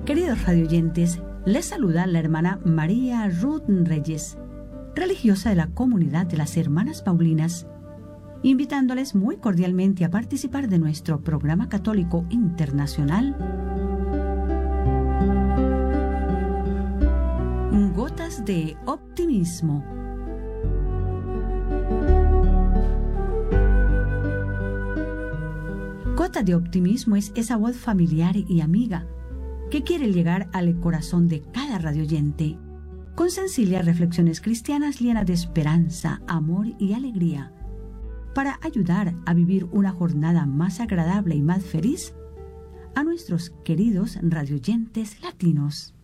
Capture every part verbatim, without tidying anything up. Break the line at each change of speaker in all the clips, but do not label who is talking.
Queridos radioyentes, les saluda la hermana María Ruth Reyes, religiosa de la comunidad de las Hermanas Paulinas, invitándoles muy cordialmente a participar de nuestro programa católico internacional Gotas de Optimismo. Gota de Optimismo es esa voz familiar y amiga que quiere llegar al corazón de cada radioyente, con sencillas reflexiones cristianas llenas de esperanza, amor y alegría, para ayudar a vivir una jornada más agradable y más feliz a nuestros queridos radioyentes latinos.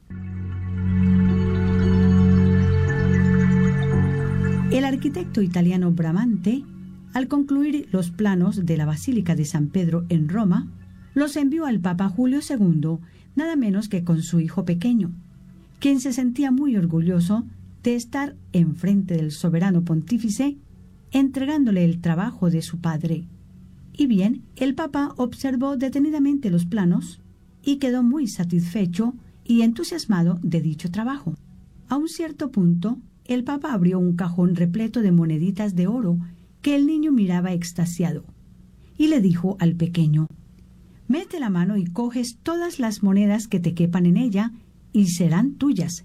El arquitecto italiano Bramante, al concluir los planos de la Basílica de San Pedro en Roma, los envió al Papa Julio segundo, nada menos que con su hijo pequeño, quien se sentía muy orgulloso de estar enfrente del soberano pontífice, entregándole el trabajo de su padre. Y bien, el Papa observó detenidamente los planos y quedó muy satisfecho y entusiasmado de dicho trabajo. A un cierto punto, el Papa abrió un cajón repleto de moneditas de oro que el niño miraba extasiado, y le dijo al pequeño: «Mete la mano y coges todas las monedas que te quepan en ella y serán tuyas».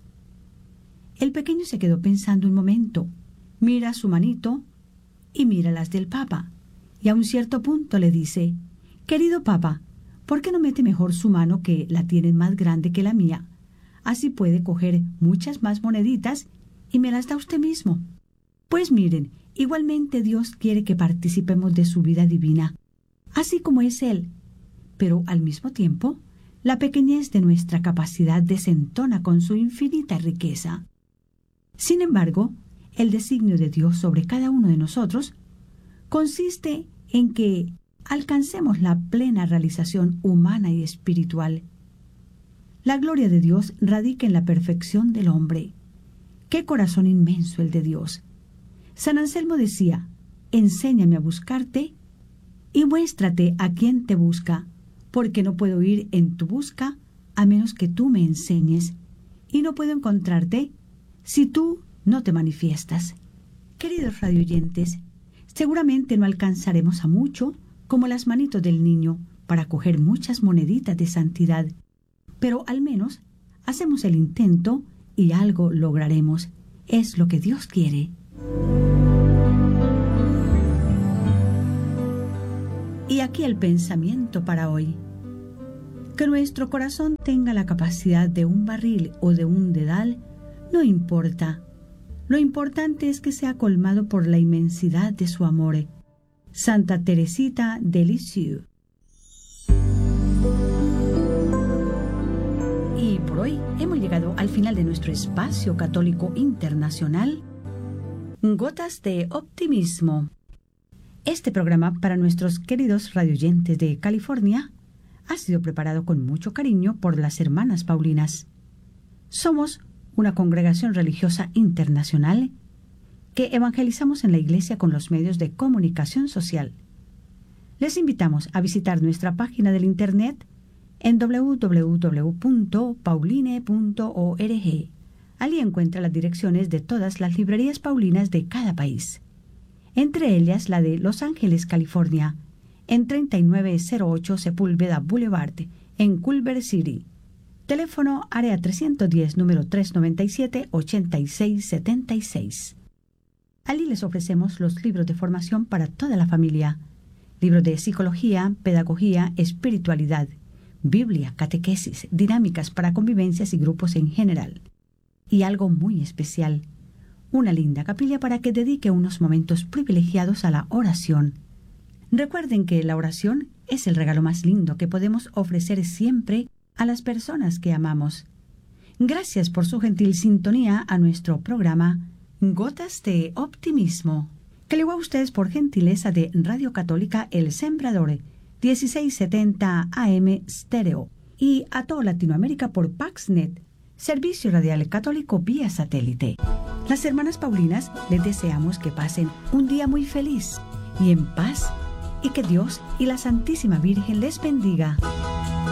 El pequeño se quedó pensando un momento, mira su manito y mira las del Papa, y a un cierto punto le dice: «Querido Papa, ¿por qué no mete mejor su mano, que la tiene más grande que la mía? Así puede coger muchas más moneditas y me las da usted mismo». Pues miren, igualmente Dios quiere que participemos de su vida divina, así como es Él, pero al mismo tiempo, la pequeñez de nuestra capacidad desentona con su infinita riqueza. Sin embargo, el designio de Dios sobre cada uno de nosotros consiste en que alcancemos la plena realización humana y espiritual. La gloria de Dios radica en la perfección del hombre. ¡Qué corazón inmenso el de Dios! San Anselmo decía: «Enséñame a buscarte y muéstrate a quien te busca, porque no puedo ir en tu busca a menos que tú me enseñes, y no puedo encontrarte si tú no te manifiestas». Queridos radioyentes, seguramente no alcanzaremos a mucho como las manitos del niño para coger muchas moneditas de santidad, pero al menos hacemos el intento y algo lograremos. Es lo que Dios quiere. Y aquí el pensamiento para hoy: que nuestro corazón tenga la capacidad de un barril o de un dedal, no importa. Lo importante es que sea colmado por la inmensidad de su amor. Santa Teresita de Lisieux. Y por hoy hemos llegado al final de nuestro espacio católico internacional, Gotas de Optimismo. Este programa para nuestros queridos radioyentes de California ha sido preparado con mucho cariño por las Hermanas Paulinas. Somos una congregación religiosa internacional que evangelizamos en la Iglesia con los medios de comunicación social. Les invitamos a visitar nuestra página del Internet en doble u doble u doble u punto pauline punto org. Allí encuentra las direcciones de todas las librerías paulinas de cada país, entre ellas la de Los Ángeles, California, en treinta y nueve cero ocho Sepúlveda Boulevard, en Culver City. Teléfono área trescientos diez, número trescientos noventa y siete, ochenta y seis setenta y seis. Allí les ofrecemos los libros de formación para toda la familia, libros de psicología, pedagogía, espiritualidad, Biblia, catequesis, dinámicas para convivencias y grupos en general. Y algo muy especial, una linda capilla para que dedique unos momentos privilegiados a la oración. Recuerden que la oración es el regalo más lindo que podemos ofrecer siempre a las personas que amamos. Gracias por su gentil sintonía a nuestro programa Gotas de Optimismo, que llegó a ustedes por gentileza de Radio Católica El Sembrador, dieciséis setenta A M Stereo, y a toda Latinoamérica por Paxnet, servicio radial católico vía satélite. Las Hermanas Paulinas les deseamos que pasen un día muy feliz y en paz, y que Dios y la Santísima Virgen les bendiga.